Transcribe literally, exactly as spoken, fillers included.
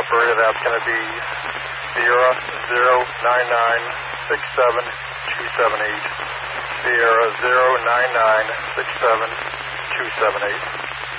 operator, that's going to be Sierra zero nine nine six seven two seven eight. Sierra zero nine nine six seven two seven eight.